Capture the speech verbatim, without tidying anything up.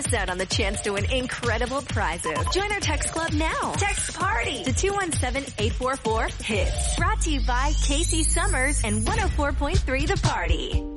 Miss out on the chance to win incredible prizes. Join our text club now. Text PARTY to two one seven, eight four four, HITS. Brought to you by Casey Summers and one oh four point three The Party.